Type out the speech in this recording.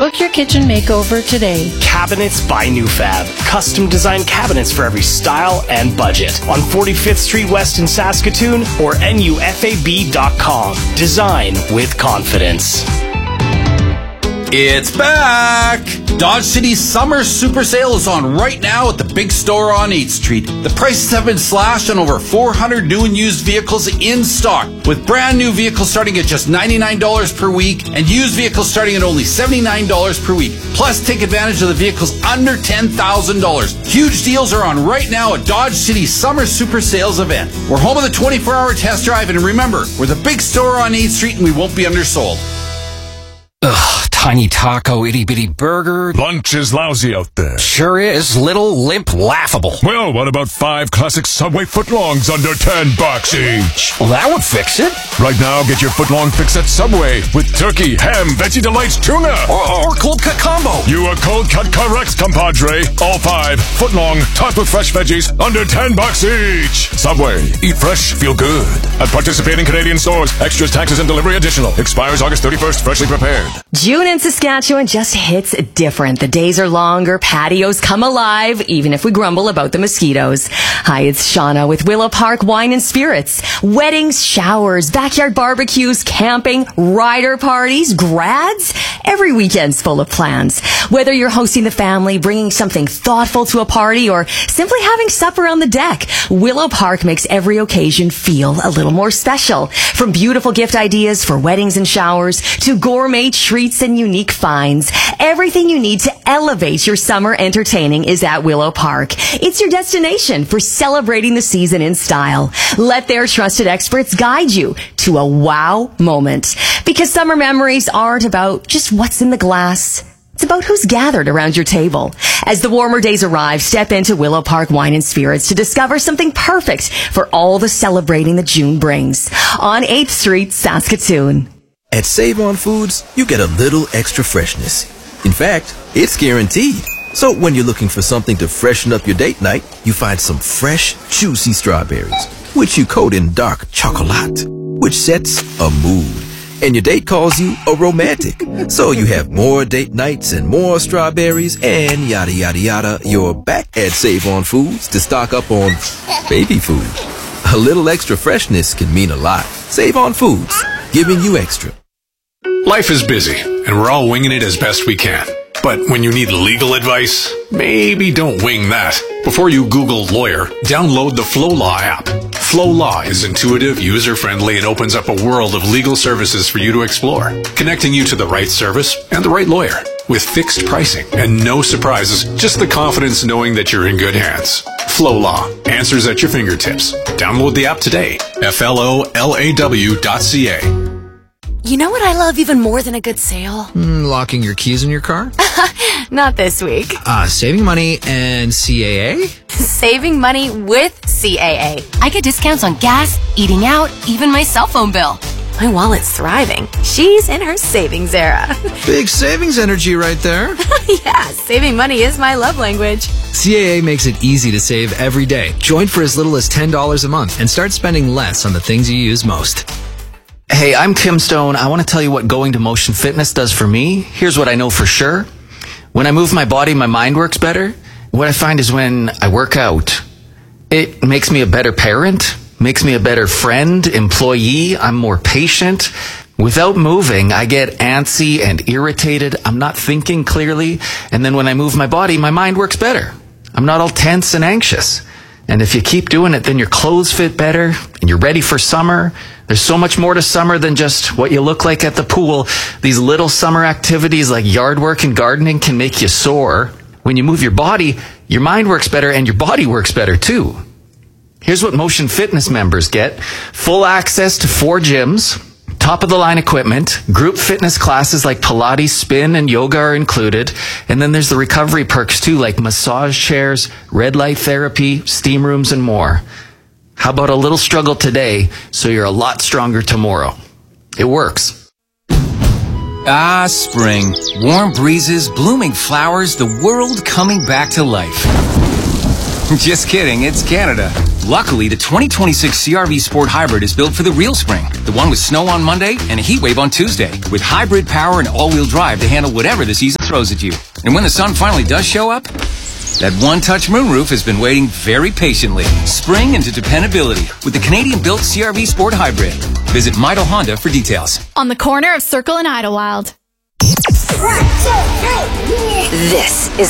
Book your kitchen makeover today. Cabinets by Newfab. Custom designed cabinets for every style and budget. On 45th Street West in Saskatoon or nufab.com. Design with confidence. It's back! Dodge City's summer super sale is on right now at the big store on 8th Street. The prices have been slashed on over 400 new and used vehicles in stock, with brand new vehicles starting at just $99 per week and used vehicles starting at only $79 per week. Plus, take advantage of the vehicles under $10,000. Huge deals are on right now at Dodge City's summer super sales event. We're home of the 24-hour test drive, and remember, we're the big store on 8th Street and we won't be undersold. Ugh, tiny taco, itty-bitty burger. Lunch is lousy out there. Sure is. Little, limp, laughable. Well, what about 5 classic Subway footlongs under $10 each? Well, that would fix it. Right now, get your footlong fix at Subway with turkey, ham, Veggie Delights, tuna. Or cold cut combo. You are cold cut correct, compadre. All 5 footlong, topped with fresh veggies, under $10 each. Subway. Eat fresh, feel good. At participating Canadian stores. Extras, taxes, and delivery additional. Expires August 31st. Freshly prepared. June in Saskatchewan just hits different. The days are longer, patios come alive, even if we grumble about the mosquitoes. Hi, it's Shauna with Willow Park Wine and Spirits. Weddings, showers, backyard barbecues, camping, rider parties, grads. Every weekend's full of plans. Whether you're hosting the family, bringing something thoughtful to a party, or simply having supper on the deck, Willow Park makes every occasion feel a little more special. From beautiful gift ideas for weddings and showers to gourmet treats and unique finds, everything you need to elevate your summer entertaining is at Willow Park. It's your destination for celebrating the season in style. Let their trusted experts guide you to a wow moment. Because summer memories aren't about just what's in the glass. It's about who's gathered around your table. As the warmer days arrive, step into Willow Park Wine and Spirits to discover something perfect for all the celebrating that June brings. On 8th Street, Saskatoon. At Save On Foods, you get a little extra freshness. In fact, it's guaranteed. So when you're looking for something to freshen up your date night, you find some fresh, juicy strawberries, which you coat in dark chocolate, which sets a mood. And your date calls you a romantic. So you have more date nights and more strawberries and yada yada yada. You're back at Save On Foods to stock up on baby food. A little extra freshness can mean a lot. Save On Foods, giving you extra. Life is busy, and we're all winging it as best we can. But when you need legal advice, maybe don't wing that. Before you Google lawyer, download the Flow Law app. Flow Law is intuitive, user-friendly, and opens up a world of legal services for you to explore, connecting you to the right service and the right lawyer. With fixed pricing and no surprises, just the confidence knowing that you're in good hands. Flow Law. Answers at your fingertips. Download the app today. FLOLAW.ca. You know what I love even more than a good sale? Locking your keys in your car? Not this week. Saving money and CAA? Saving money with CAA. I get discounts on gas, eating out, even my cell phone bill. My wallet's thriving. She's in her savings era. Big savings energy right there. Yeah, saving money is my love language. CAA makes it easy to save every day. Join for as little as $10 a month and start spending less on the things you use most. Hey, I'm Tim Stone. I want to tell you what going to Motion Fitness does for me. Here's what I know for sure. When I move my body, my mind works better. What I find is when I work out, it makes me a better parent, makes me a better friend, employee. I'm more patient. Without moving, I get antsy and irritated. I'm not thinking clearly. And then when I move my body, my mind works better. I'm not all tense and anxious. And if you keep doing it, then your clothes fit better and you're ready for summer. There's so much more to summer than just what you look like at the pool. These little summer activities like yard work and gardening can make you sore. When you move your body, your mind works better and your body works better too. Here's what Motion Fitness members get. Full access to 4 gyms, top-of-the-line equipment, group fitness classes like Pilates, spin, and yoga are included. And then there's the recovery perks too, like massage chairs, red light therapy, steam rooms, and more. How about a little struggle today so you're a lot stronger tomorrow? It works. Ah, spring. Warm breezes, blooming flowers, the world coming back to life. Just kidding, it's Canada. Luckily, the 2026 CR-V Sport Hybrid is built for the real spring. The one with snow on Monday and a heat wave on Tuesday. With hybrid power and all-wheel drive to handle whatever the season throws at you. And when the sun finally does show up, that one-touch moonroof has been waiting very patiently. Spring into dependability with the Canadian-built CR-V Sport Hybrid. Visit Midel Honda for details. On the corner of Circle and Idlewild. This is